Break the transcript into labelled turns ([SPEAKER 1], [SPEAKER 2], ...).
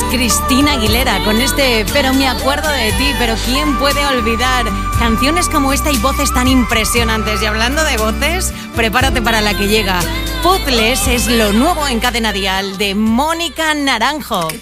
[SPEAKER 1] Cristina Aguilera con este Pero me acuerdo de ti. Pero ¿quién puede olvidar canciones como esta y voces tan impresionantes? Y hablando de voces, prepárate para la que llega. Puzzles es lo nuevo en Cadena Dial de Mónica Naranjo.